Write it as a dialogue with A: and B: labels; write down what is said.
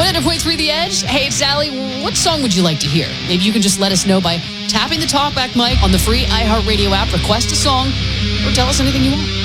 A: One halfway through the edge. Hey, it's Allie. What song would you like to hear? Maybe you can just let us know by tapping the talkback mic on the free iHeartRadio app, request a song, or tell us anything you want.